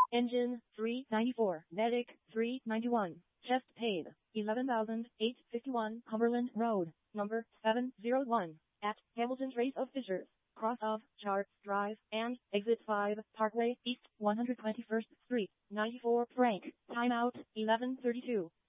Engine 394, Medic 391, chest paid 11,851 Cumberland Road, number 701, at Hamilton Trace of Fishers, cross of Charts Drive, and exit 5, Parkway East, 121st Street, 94 Frank, timeout 11:32.